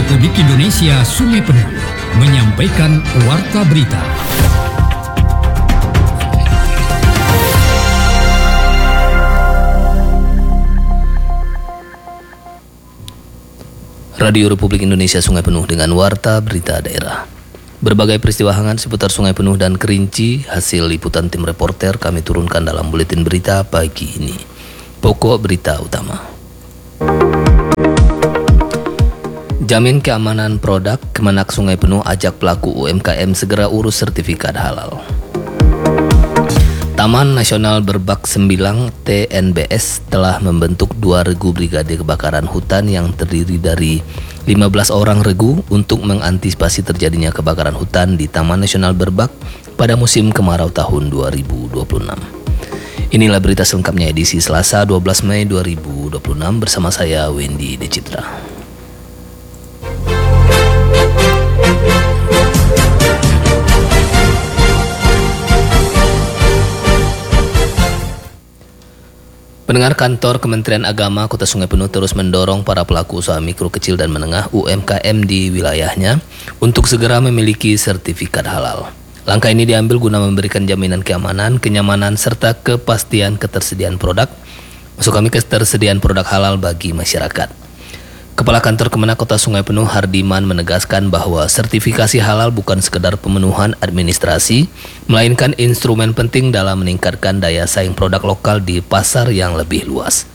Republik Indonesia Sungai Penuh menyampaikan Warta Berita. Radio Republik Indonesia Sungai Penuh dengan Warta Berita Daerah. Berbagai peristiwa hangat seputar Sungai Penuh dan Kerinci hasil liputan tim reporter kami turunkan dalam buletin berita pagi ini. Pokok berita utama. Jamin keamanan produk, Kemenak Sungai Penuh ajak pelaku UMKM segera urus sertifikat halal. Taman Nasional Berbak Sembilang TNBS telah membentuk 2 regu brigade kebakaran hutan yang terdiri dari 15 orang regu untuk mengantisipasi terjadinya kebakaran hutan di Taman Nasional Berbak pada musim kemarau tahun 2026. Inilah berita selengkapnya edisi Selasa 12 Mei 2026 bersama saya Wendy Decitra. Pendengar, kantor Kementerian Agama Kota Sungai Penuh terus mendorong para pelaku usaha mikro, kecil dan menengah UMKM di wilayahnya untuk segera memiliki sertifikat halal. Langkah ini diambil guna memberikan jaminan keamanan, kenyamanan, serta kepastian ketersediaan produk, ketersediaan produk halal bagi masyarakat. Kepala Kantor Kemenak Kota Sungai Penuh Hardiman menegaskan bahwa sertifikasi halal bukan sekedar pemenuhan administrasi, melainkan instrumen penting dalam meningkatkan daya saing produk lokal di pasar yang lebih luas.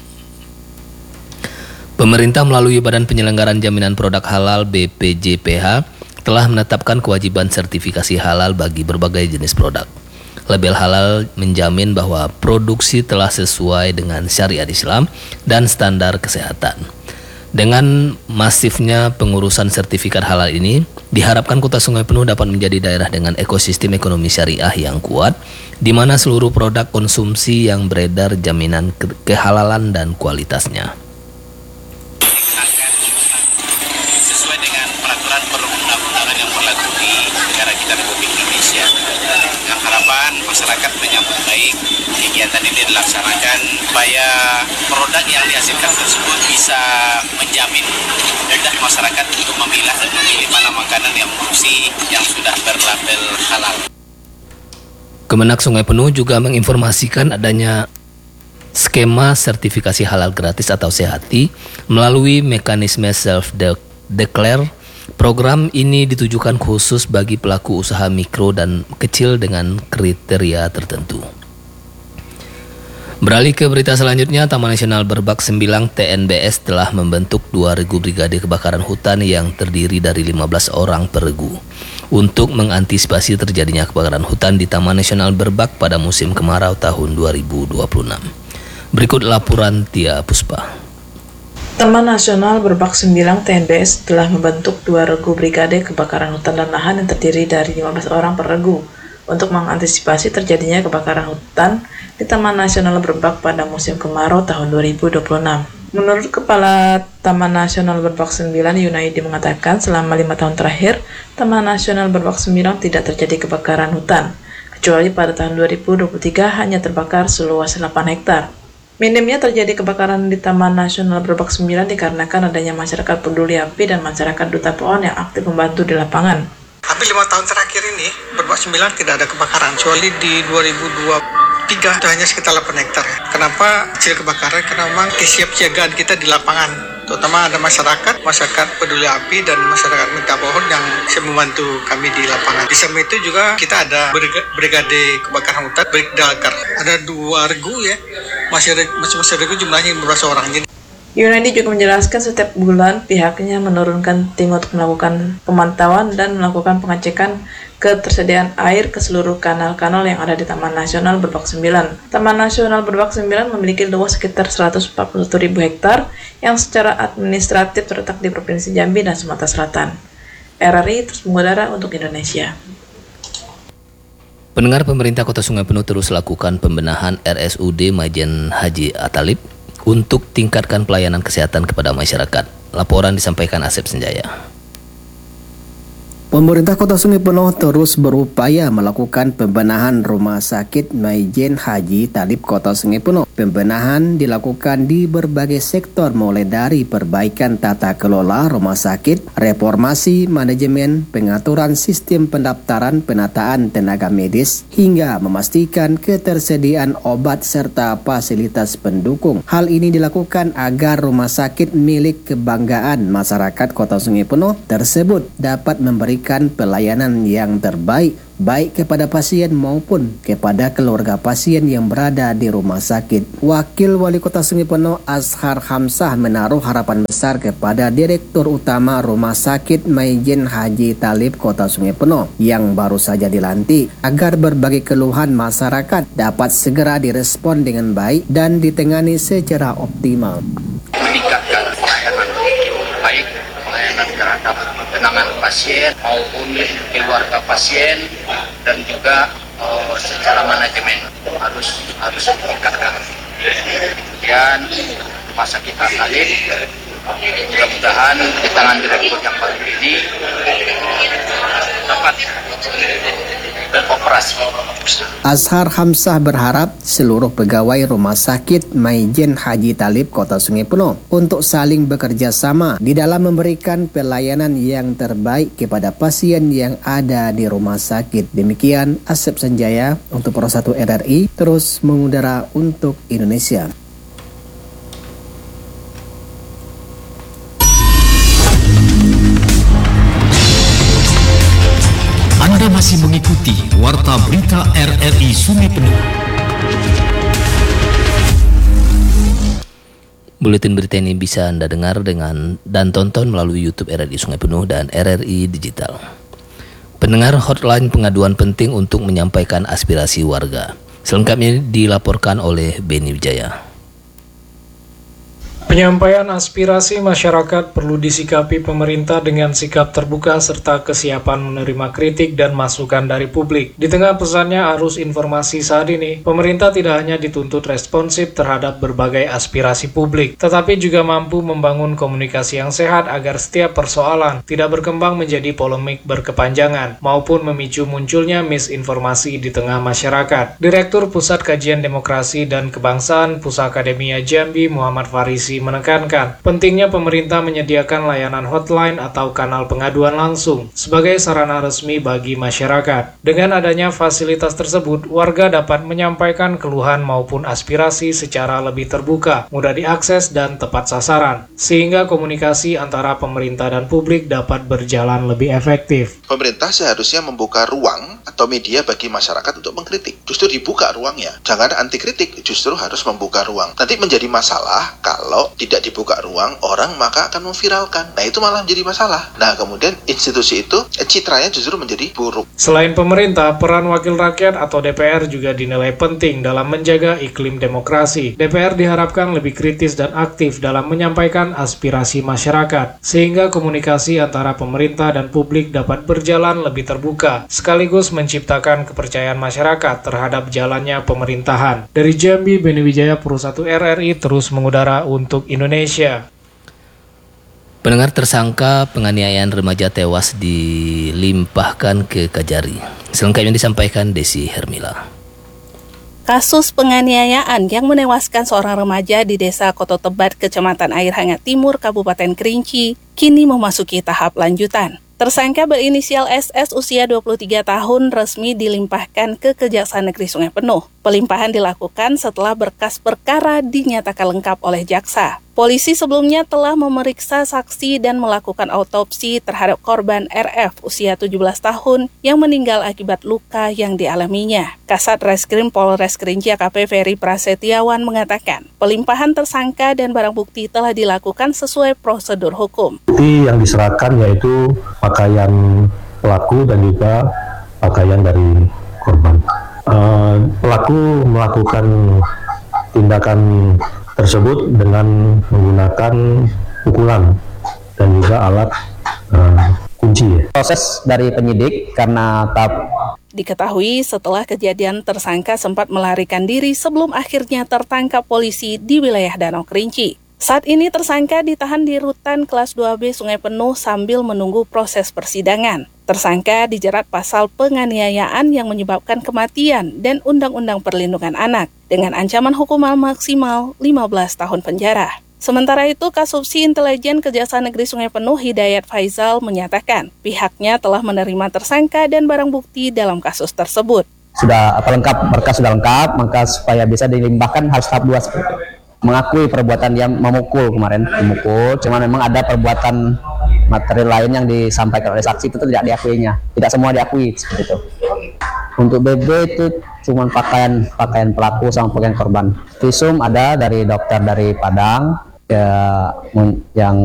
Pemerintah melalui Badan Penyelenggaraan Jaminan Produk Halal BPJPH telah menetapkan kewajiban sertifikasi halal bagi berbagai jenis produk. Label halal menjamin bahwa produksi telah sesuai dengan syariat Islam dan standar kesehatan. Dengan masifnya pengurusan sertifikat halal ini, diharapkan Kota Sungai Penuh dapat menjadi daerah dengan ekosistem ekonomi syariah yang kuat, di mana seluruh produk konsumsi yang beredar jaminan kehalalan dan kualitasnya. Sesuai dengan peraturan perundang-undangan yang berlaku di negara kita Republik Indonesia, dengan harapan masyarakat menyambut baik kegiatan ini dilaksanakan supaya produk yang dihasilkan tersebut bisa menjamin mudah masyarakat untuk memilah dan memilih mana makanan yang produksi yang sudah berlabel halal. Kemenak Sungai Penuh juga menginformasikan adanya skema sertifikasi halal gratis atau SEHATI melalui mekanisme self-declare. Program ini ditujukan khusus bagi pelaku usaha mikro dan kecil dengan kriteria tertentu. Beralih ke berita selanjutnya, Taman Nasional Berbak Sembilang TNBS telah membentuk 2 regu brigade kebakaran hutan yang terdiri dari 15 orang per regu untuk mengantisipasi terjadinya kebakaran hutan di Taman Nasional Berbak pada musim kemarau tahun 2026. Berikut laporan Tia Puspa. Taman Nasional Berbak Sembilang TNBS telah membentuk 2 regu brigade kebakaran hutan dan lahan yang terdiri dari 15 orang per regu untuk mengantisipasi terjadinya kebakaran hutan di Taman Nasional Berbak pada musim kemarau tahun 2026. Menurut Kepala Taman Nasional Berbak Sembilan, Yunaidi mengatakan selama 5 tahun terakhir, Taman Nasional Berbak Sembilan tidak terjadi kebakaran hutan, kecuali pada tahun 2023 hanya terbakar seluas 8 hektar. Minimnya terjadi kebakaran di Taman Nasional Berbak Sembilan dikarenakan adanya masyarakat peduli api dan masyarakat duta pohon yang aktif membantu di lapangan. Hampir 5 tahun terakhir ini, Berbak Sembilan tidak ada kebakaran, kecuali di 2023 itu hanya sekitar 8 hektar. Kenapa kecil kebakaran? Karena memang kesiapsiagaan kita di lapangan, terutama ada masyarakat peduli api dan masyarakat minta pohon yang bisa membantu kami di lapangan. Di samping itu juga kita ada brigade kebakaran hutan, Brigdalkar. Ada 2 regu ya, masih regu jumlahnya 15 orang. Yunadi juga menjelaskan setiap bulan pihaknya menurunkan tim untuk melakukan pemantauan dan melakukan pengecekan ketersediaan air ke seluruh kanal-kanal yang ada di Taman Nasional Berbak Sembilan. Taman Nasional Berbak Sembilan memiliki luas sekitar 141.000 hektar yang secara administratif terletak di Provinsi Jambi dan Sumatera Selatan. RRI terus mengudara untuk Indonesia. Pendengar, pemerintah Kota Sungai Penuh terus lakukan pembenahan RSUD Majen Haji Atalib untuk tingkatkan pelayanan kesehatan kepada masyarakat. Laporan disampaikan Asep Senjaya. Pemerintah Kota Sungai Penuh terus berupaya melakukan pembenahan Rumah Sakit Majen Haji Atalib Kota Sungai Penuh. Pembenahan dilakukan di berbagai sektor mulai dari perbaikan tata kelola rumah sakit, reformasi manajemen, pengaturan sistem pendaftaran penataan tenaga medis, hingga memastikan ketersediaan obat serta fasilitas pendukung. Hal ini dilakukan agar rumah sakit milik kebanggaan masyarakat Kota Sungai Penuh tersebut dapat memberikan pelayanan yang terbaik baik kepada pasien maupun kepada keluarga pasien yang berada di rumah sakit. Wakil Wali Kota Sungai Penuh Azhar Hamzah menaruh harapan besar kepada Direktur Utama Rumah Sakit Maijen Haji Talib Kota Sungai Penuh yang baru saja dilantik agar berbagai keluhan masyarakat dapat segera direspon dengan baik dan ditangani secara optimal. Meningkatkan pelayanan baik, pelayanan terhadap penanganan pasien maupun keluarga pasien, dan juga secara manajemen harus ditingkatkan. Kemudian Rumah Sakit Talib, mudah-mudahan di tangan direktur yang baru ini dapat beroperasi. Azhar Hamzah berharap seluruh pegawai Rumah Sakit Maijen Haji Talib Kota Sungai Penuh untuk saling bekerja sama di dalam memberikan pelayanan yang terbaik kepada pasien yang ada di rumah sakit. Demikian Asep Sanjaya untuk Pro 1 RRI terus mengudara untuk Indonesia. Anda masih mengikuti Warta Berita RRI Sungai Penuh. Buletin berita ini bisa Anda dengar dan tonton melalui YouTube RRI Sungai Penuh dan RRI Digital. Pendengar, hotline pengaduan penting untuk menyampaikan aspirasi warga. Selengkapnya dilaporkan oleh Beni Wijaya. Penyampaian aspirasi masyarakat perlu disikapi pemerintah dengan sikap terbuka serta kesiapan menerima kritik dan masukan dari publik. Di tengah pesannya arus informasi saat ini, pemerintah tidak hanya dituntut responsif terhadap berbagai aspirasi publik, tetapi juga mampu membangun komunikasi yang sehat agar setiap persoalan tidak berkembang menjadi polemik berkepanjangan, maupun memicu munculnya misinformasi di tengah masyarakat. Direktur Pusat Kajian Demokrasi dan Kebangsaan Pusaka Akademia Jambi Muhammad Farisi menekankan pentingnya pemerintah menyediakan layanan hotline atau kanal pengaduan langsung sebagai sarana resmi bagi masyarakat. Dengan adanya fasilitas tersebut, warga dapat menyampaikan keluhan maupun aspirasi secara lebih terbuka, mudah diakses dan tepat sasaran, sehingga komunikasi antara pemerintah dan publik dapat berjalan lebih efektif. Pemerintah seharusnya membuka ruang atau media bagi masyarakat untuk mengkritik. Justru dibuka ruangnya. Jangan anti kritik, justru harus membuka ruang. Nanti menjadi masalah kalau tidak dibuka ruang, orang maka akan memviralkan. Nah, itu malah menjadi masalah. Nah, kemudian institusi itu citranya justru menjadi buruk. Selain pemerintah, peran wakil rakyat atau DPR juga dinilai penting dalam menjaga iklim demokrasi. DPR diharapkan lebih kritis dan aktif dalam menyampaikan aspirasi masyarakat, sehingga komunikasi antara pemerintah dan publik dapat berjalan lebih terbuka, sekaligus menciptakan kepercayaan masyarakat terhadap jalannya pemerintahan. Dari Jambi, Beni Wijaya, Pro 1 RRI terus mengudara untuk Indonesia. Pendengar, tersangka penganiayaan remaja tewas dilimpahkan ke Kajari. Selengkapnya disampaikan Desi Hermila. Kasus penganiayaan yang menewaskan seorang remaja di Desa Koto Tebat, Kecamatan Air Hangat Timur, Kabupaten Kerinci, kini memasuki tahap lanjutan. Tersangka berinisial SS usia 23 tahun resmi dilimpahkan ke Kejaksaan Negeri Sungai Penuh. Pelimpahan dilakukan setelah berkas perkara dinyatakan lengkap oleh jaksa. Polisi sebelumnya telah memeriksa saksi dan melakukan autopsi terhadap korban RF usia 17 tahun yang meninggal akibat luka yang dialaminya. Kasat Reskrim Polres Kerinci AKP Ferry Prasetyawan mengatakan, pelimpahan tersangka dan barang bukti telah dilakukan sesuai prosedur hukum. Bukti yang diserahkan yaitu pakaian pelaku dan juga pakaian dari korban. Pelaku melakukan tindakan tersebut dengan menggunakan pukulan dan juga alat kunci. Proses dari penyidik karena Diketahui setelah kejadian tersangka sempat melarikan diri sebelum akhirnya tertangkap polisi di wilayah Danau Kerinci. Saat ini tersangka ditahan di rutan kelas 2B Sungai Penuh sambil menunggu proses persidangan. Tersangka dijerat pasal penganiayaan yang menyebabkan kematian dan Undang-Undang Perlindungan Anak dengan ancaman hukuman maksimal 15 tahun penjara. Sementara itu, Kasubsi Intelijen Kejaksaan Negeri Sungai Penuh Hidayat Faizal menyatakan pihaknya telah menerima tersangka dan barang bukti dalam kasus tersebut. Sudah lengkap, berkas sudah lengkap, maka supaya bisa dilimpahkan harus tahap 2 seperti itu. Mengakui perbuatan dia memukul kemarin, cuman memang ada perbuatan material lain yang disampaikan oleh saksi itu tidak diakuinya, tidak semua diakui seperti itu. Untuk BB itu cuma pakaian pelaku sama pakaian korban. Visum ada dari dokter dari Padang yang